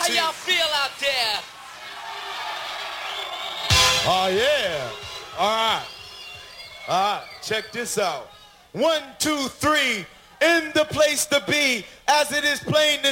How y'all feel out there? Oh, yeah. All right. Check this out. 1, 2, 3. In the place to be, as it is plain to